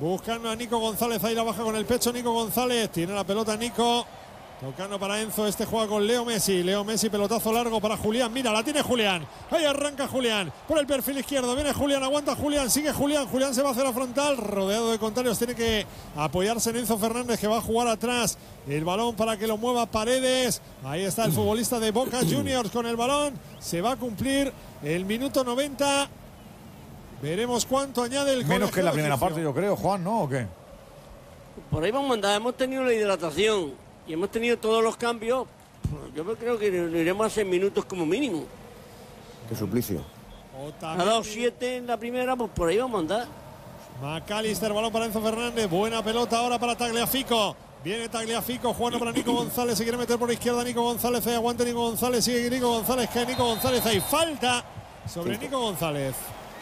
Buscando a Nico González, ahí la baja con el pecho Nico González, tiene la pelota Nico, tocando para Enzo, este juega con Leo Messi, pelotazo largo para Julián, mira, la tiene Julián, ahí arranca Julián, por el perfil izquierdo, viene Julián, aguanta Julián, sigue Julián se va hacia la frontal, rodeado de contrarios, tiene que apoyarse en Enzo Fernández, que va a jugar atrás, el balón para que lo mueva Paredes, ahí está el futbolista de Boca Juniors con el balón, se va a cumplir el minuto 90. Veremos cuánto añade el menos que en la primera parte, yo creo, Juan, ¿no? ¿O qué? Por ahí vamos a andar. Hemos tenido la hidratación y hemos tenido todos los cambios. Yo creo que lo iremos a 6 minutos como mínimo. Qué suplicio. Ha dado 7 en la primera, pues por ahí vamos a andar. McAllister, balón para Enzo Fernández. Buena pelota ahora para Tagliafico. Viene Tagliafico, jugando para Nico González. Se quiere meter por la izquierda Nico González. Aguanta Nico González. Sigue Nico González. Cae Nico González. Hay falta sobre Nico González.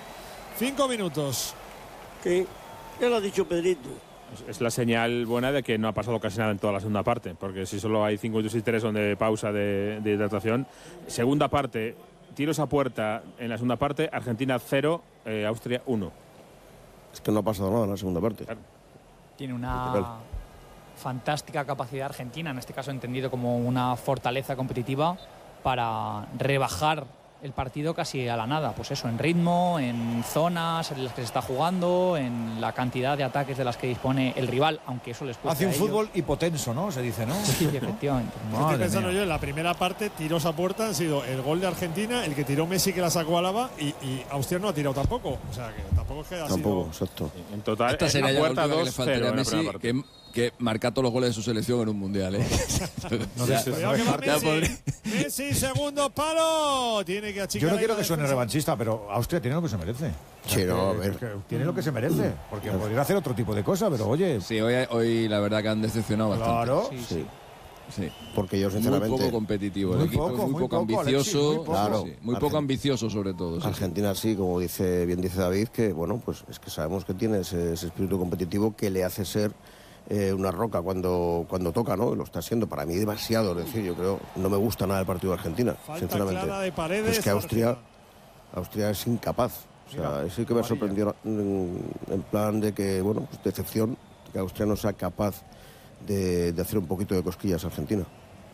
5 minutos. ¿Qué? Ya lo ha dicho Pedrito. Es la señal buena de que no ha pasado casi nada en toda la segunda parte, porque si solo hay 5 minutos y 3 son de pausa de hidratación. Segunda parte, tiros a puerta en la segunda parte, Argentina 0, Austria 1. Es que no ha pasado nada en la segunda parte. Claro. Tiene una fantástica capacidad Argentina, en este caso entendido como una fortaleza competitiva, para rebajar el partido casi a la nada, pues eso, en ritmo, en zonas en las que se está jugando, en la cantidad de ataques de las que dispone el rival, aunque eso les cuesta. Hace un fútbol hipotenso, ¿no? Se dice, ¿no? Sí, efectivamente. Estoy pensando yo, en la primera parte, tiros a puerta han sido el gol de Argentina, el que tiró Messi, que la sacó Álava, y Austria no ha tirado tampoco. O sea, que tampoco es que haya sido... exacto. En total, esta sería la puerta la 2-0 en la primera parte. que marca todos los goles de su selección en un mundial, ¿eh? Cuidado que va Messi, segundo palo. Tiene que achicar. Yo no quiero que suene revanchista, pero Austria tiene lo que se merece. Sí, no, a ver. Tiene lo que se merece, porque podría hacer otro tipo de cosas, pero oye. Sí, hoy la verdad que han decepcionado bastante. Claro. Sí. Porque yo, sinceramente, muy poco competitivo, el equipo es muy poco ambicioso, Alexis, muy poco ambicioso sobre todo. Argentina sí, como bien dice David, que bueno, pues es que sabemos que tiene ese espíritu competitivo que le hace ser una roca cuando toca, ¿no? Lo está siendo para mí demasiado, es decir, yo creo, no me gusta nada el partido de Argentina, sinceramente. Clara de Paredes, es que Austria es incapaz, o sea, es el que me ha sorprendido en plan de que, bueno, pues decepción, que Austria no sea capaz de hacer un poquito de cosquillas a Argentina.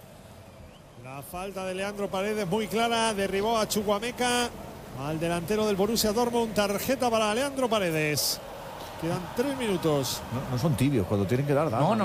La falta de Leandro Paredes muy clara, derribó a Chukwuemeka, al delantero del Borussia Dortmund, tarjeta para Leandro Paredes. Quedan 3 minutos. No son tibios cuando tienen que dar. No.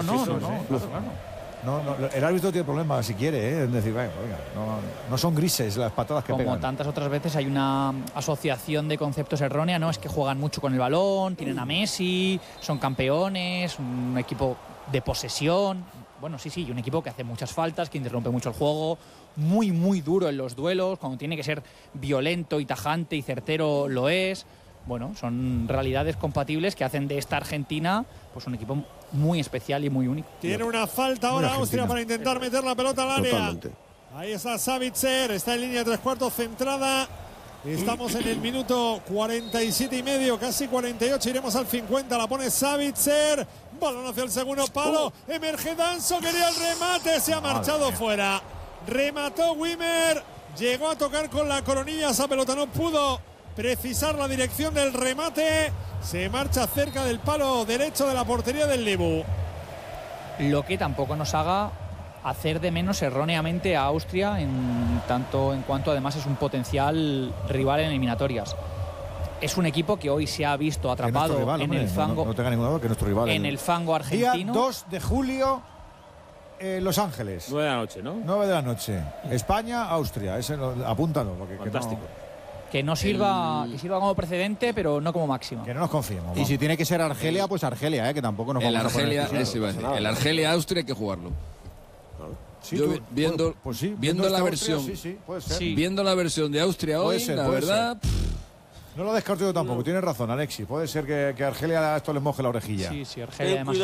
El árbitro tiene problemas si quiere, es decir, venga, no son grises las patadas que pegan. Como tantas otras veces hay una asociación de conceptos errónea, ¿no? Es que juegan mucho con el balón, tienen a Messi, son campeones, un equipo de posesión. Bueno, sí, un equipo que hace muchas faltas, que interrumpe mucho el juego, muy duro en los duelos, cuando tiene que ser violento y tajante y certero lo es. Bueno, son realidades compatibles que hacen de esta Argentina pues un equipo muy especial y muy único. Tiene una falta ahora Austria para intentar meter la pelota al área. Totalmente. Ahí está Savitzer, está en línea de 3/4 centrada. Estamos en el minuto 47 y medio, casi 48, iremos al 50, la pone Savitzer, balón hacia el segundo palo, emerge Danso, quería el remate, se ha marchado fuera. Remató Wimmer, llegó a tocar con la coronilla, esa pelota no pudo precisar la dirección del remate, se marcha cerca del palo derecho de la portería del Lebu. Lo que tampoco nos haga hacer de menos erróneamente a Austria, en tanto en cuanto además es un potencial rival en eliminatorias. Es un equipo que hoy se ha visto atrapado rival, en el fango. No tenga ninguna duda que es nuestro rival. En el fango argentino. Día 2 de julio, Los Ángeles. 9 de la noche, ¿no? 9 de la noche. España, Austria. Apúntalo. Porque fantástico. Que no sirva, que sirva como precedente, pero no como máximo. Que no nos confiemos. Y si tiene que ser Argelia, pues Argelia, que tampoco nos vamos a poner. El Argelia-Austria hay que jugarlo. Sí, yo viendo la versión, viendo la versión de Austria hoy, la verdad. No lo descarto yo tampoco. Tienes razón, Alexis. Puede ser que Argelia esto les moje la orejilla. Sí, Argelia además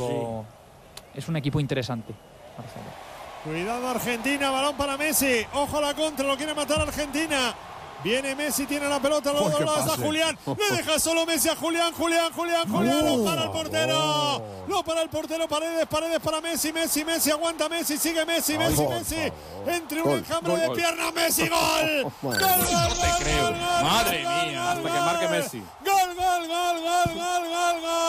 es un equipo interesante. Argelia. Cuidado Argentina, balón para Messi. Ojo a la contra, lo quiere matar Argentina. Viene Messi, tiene la pelota, luego dobladas a Julián. Le deja solo Messi a Julián. Lo para el portero. Lo para el portero Paredes para Messi. Messi, aguanta Messi, sigue Messi. Entre un enjambre de piernas, Messi, gol. Gol. No te creo. Madre mía, hasta que marque Messi. Gol.